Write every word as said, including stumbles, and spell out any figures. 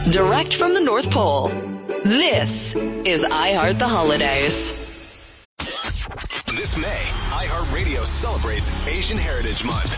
direct from the North Pole. This is iHeart the Holidays. This May, iHeartRadio celebrates Asian Heritage Month.